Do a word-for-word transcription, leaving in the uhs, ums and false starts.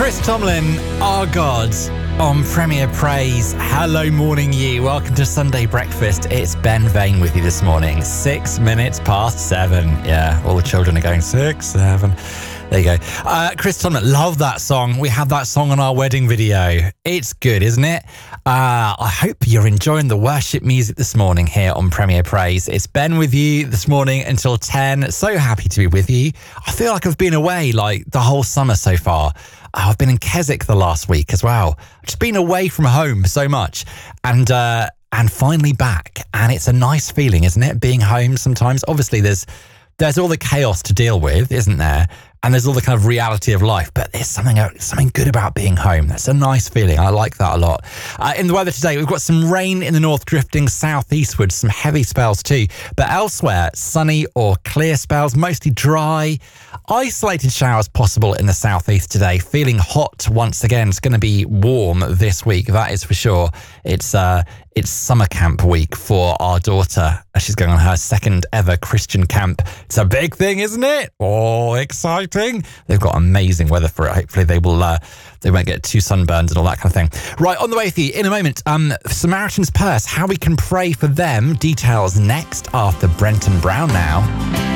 Chris Tomlin, our God, on Premier Praise. Hello, morning you. Welcome to Sunday Breakfast. It's Ben Vane with you this morning. Six minutes past seven. Yeah, all the children are going six, seven. There you go. Uh, Chris Tomlin, love that song. We had that song on our wedding video. It's good, isn't it? Uh, I hope you're enjoying the worship music this morning here on Premier Praise. It's Ben with you this morning until ten. So happy to be with you. I feel like I've been away like the whole summer so far. I've been in Keswick the last week as well. I've just been away from home so much and uh, and finally back. And it's a nice feeling, isn't it? Being home sometimes. Obviously, there's there's all the chaos to deal with, isn't there? And there's all the kind of reality of life, but there's something something good about being home. That's a nice feeling. I like that a lot. Uh, in the weather today, we've got some rain in the north, drifting southeastwards, some heavy spells too. But elsewhere, sunny or clear spells, mostly dry. Isolated showers possible in the southeast today. Feeling hot once again. It's going to be warm this week, that is for sure. It's uh, it's summer camp week for our daughter. She's going on her second ever Christian camp. It's a big thing, isn't it? Oh, exciting. They've got amazing weather for it. Hopefully they will uh, they won't get too sunburned and all that kind of thing. Right, on the way with you in a moment, um, Samaritan's Purse, how we can pray for them. Details next after Brenton Brown now.